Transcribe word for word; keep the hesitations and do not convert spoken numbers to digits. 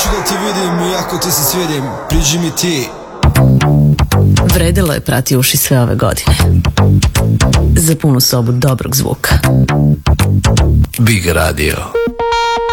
da ti vidim, iako ti se svidim, priđi mi ti. Vredelo je prati uši sve ove godine. Za punu sobu dobrog zvuka. Big Radio.